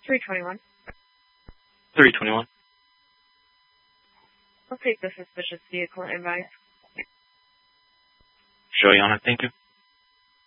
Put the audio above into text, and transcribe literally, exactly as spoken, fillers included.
three twenty-one. three twenty-one. I'll take the suspicious vehicle advice. Show you on it. Thank you.